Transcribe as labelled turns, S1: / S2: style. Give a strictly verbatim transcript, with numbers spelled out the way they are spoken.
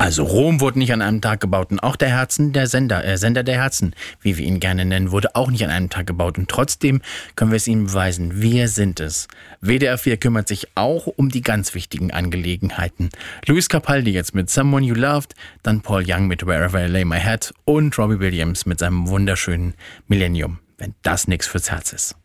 S1: Also Rom wurde nicht an einem Tag gebaut und auch der Herzen, der Sender, äh, Sender der Herzen, wie wir ihn gerne nennen, wurde auch nicht an einem Tag gebaut. Und trotzdem können wir es Ihnen beweisen, wir sind es. W D R vier kümmert sich auch um die ganz wichtigen Angelegenheiten. Luis Capaldi jetzt mit Someone You Loved, dann Paul Young mit Wherever I Lay My Head und Robbie Williams mit seinem wunderschönen Millennium, wenn das nix fürs Herz ist.